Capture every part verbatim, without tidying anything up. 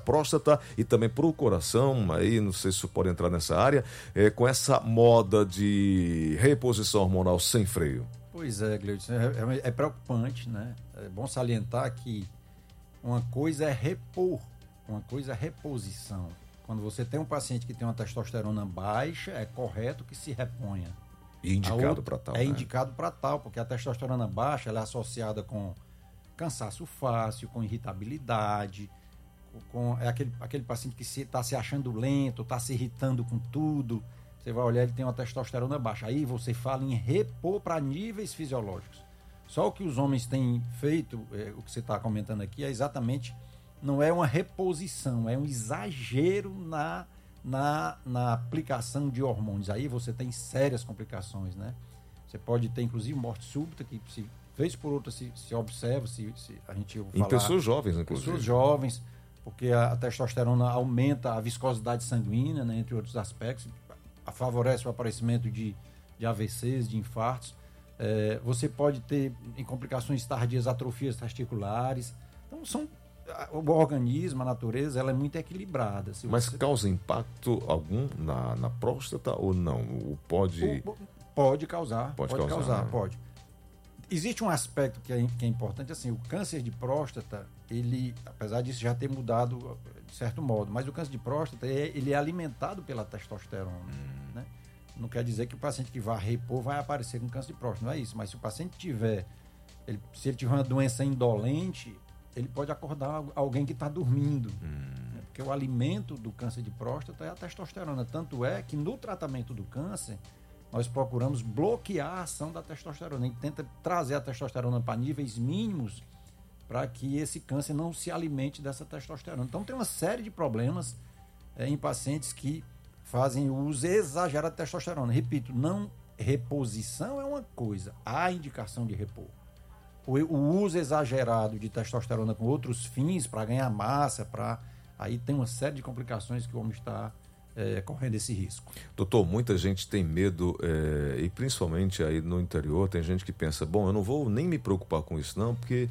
próstata e também para o coração, aí não sei se você pode entrar nessa área, é, com essa moda de reposição hormonal sem freio. Pois é, Gleudson, é, é, é preocupante, né? É bom salientar que uma coisa é repor, uma coisa é reposição. Quando você tem um paciente que tem uma testosterona baixa, é correto que se reponha. E indicado para tal. É né? indicado para tal, porque a testosterona baixa ela é associada com cansaço fácil, com irritabilidade, com é aquele, aquele paciente que está se, se achando lento, está se irritando com tudo. Você vai olhar, ele tem uma testosterona baixa. Aí você fala em repor para níveis fisiológicos. Só o que os homens têm feito, é, o que você está comentando aqui, é exatamente, não é uma reposição, é um exagero na... Na, na aplicação de hormônios. Aí você tem sérias complicações, né? Você pode ter, inclusive, morte súbita, que se vez por outra se, se observa, se, se a gente Em falar, pessoas jovens, inclusive. Pessoas jovens, porque a, a testosterona aumenta a viscosidade sanguínea, né, entre outros aspectos, a, favorece o aparecimento de, de A V Cs, de infartos. É, você pode ter, em complicações tardias, atrofias testiculares. Então, são o organismo, a natureza, ela é muito equilibrada. Se Mas você... causa impacto algum na, na próstata ou não? O pode... O, pode causar. Pode, pode causar, causar né? pode. Existe um aspecto que é, que é importante, assim, o câncer de próstata, ele, apesar disso já ter mudado de certo modo, mas o câncer de próstata, ele é alimentado pela testosterona, hum. né? Não quer dizer que o paciente que vai repor vai aparecer com câncer de próstata, não é isso, mas se o paciente tiver, ele, se ele tiver uma doença indolente, ele pode acordar alguém que está dormindo. Hum. Né? Porque o alimento do câncer de próstata é a testosterona. Tanto é que no tratamento do câncer, nós procuramos bloquear a ação da testosterona. A gente tenta trazer a testosterona para níveis mínimos para que esse câncer não se alimente dessa testosterona. Então tem uma série de problemas é, em pacientes que fazem uso exagerado de testosterona. Repito, não reposição é uma coisa, há indicação de repor. O uso exagerado de testosterona com outros fins, para ganhar massa, para aí tem uma série de complicações que o homem está é, correndo esse risco. Doutor, muita gente tem medo, é, e principalmente aí no interior, tem gente que pensa, bom, eu não vou nem me preocupar com isso não, porque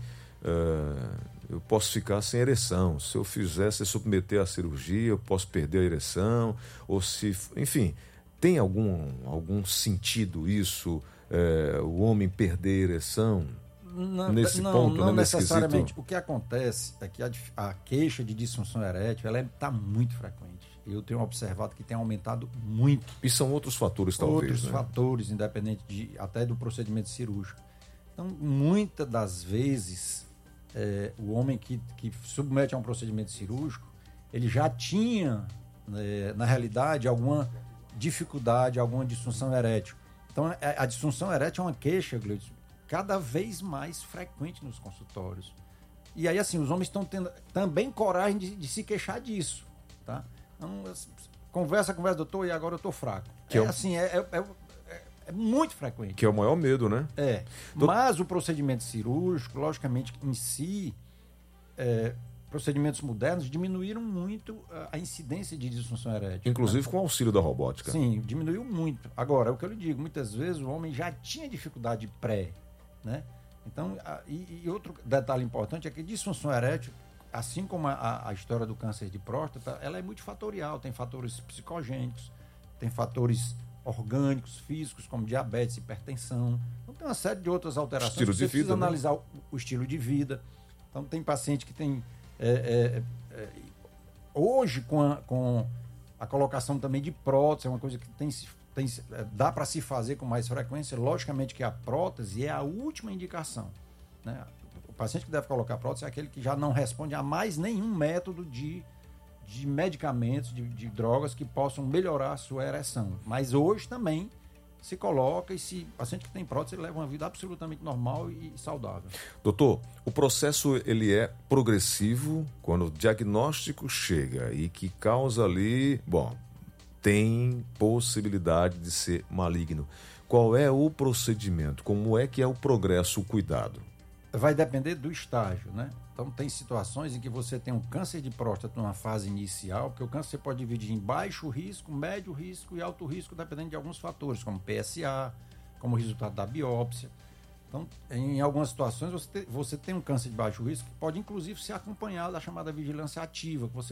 é, eu posso ficar sem ereção. Se eu fizer, se submeter à cirurgia, eu posso perder a ereção, ou se, enfim, tem algum, algum sentido isso, é, o homem perder a ereção? Não, nesse não, ponto, não né, necessariamente. O que acontece é que a, a queixa de disfunção erétil ela está muito frequente. Eu tenho observado que tem aumentado muito. E são outros fatores, talvez. Outros né? fatores, independente de, até do procedimento cirúrgico. Então, muitas das vezes, é, o homem que, que submete a um procedimento cirúrgico, ele já tinha, é, na realidade, alguma dificuldade, alguma disfunção erétil. Então, a, a disfunção erétil é uma queixa, Gleudson, cada vez mais frequente nos consultórios. E aí, assim, os homens estão tendo também coragem de, de se queixar disso, tá? Então, conversa, conversa, doutor, e agora eu tô fraco. Que é, é assim, é, é, é, é muito frequente. Que é o maior medo, né? É. Do... Mas o procedimento cirúrgico, logicamente, em si, é, procedimentos modernos diminuíram muito a incidência de disfunção erétil. Inclusive né? com o auxílio da robótica. Sim, diminuiu muito. Agora, é o que eu lhe digo, muitas vezes o homem já tinha dificuldade pré, né? Então, a, e, e outro detalhe importante é que disfunção erétil, assim como a, a história do câncer de próstata, ela é multifatorial, tem fatores psicogênicos, tem fatores orgânicos, físicos, como diabetes, hipertensão. Então, tem uma série de outras alterações. Estilo você de precisa vida, analisar né? o, o estilo de vida. Então, tem paciente que tem... É, é, é, hoje, com a, com a colocação também de prótese, é uma coisa que tem, tem, dá para se fazer com mais frequência. Logicamente que a prótese é a última indicação, né? O paciente que deve colocar prótese é aquele que já não responde a mais nenhum método de, de medicamentos, de, de drogas que possam melhorar a sua ereção. Mas hoje também se coloca e se o paciente que tem prótese ele leva uma vida absolutamente normal e saudável. Doutor, o processo ele é progressivo quando o diagnóstico chega e que causa ali, bom, tem possibilidade de ser maligno. Qual é o procedimento? Como é que é o progresso, o cuidado? Vai depender do estágio, né? Então tem situações em que você tem um câncer de próstata numa fase inicial, porque o câncer você pode dividir em baixo risco, médio risco e alto risco, dependendo de alguns fatores, como P S A, como resultado da biópsia. Então, em algumas situações, você tem, você tem um câncer de baixo risco que pode, inclusive, ser acompanhado da chamada vigilância ativa, que você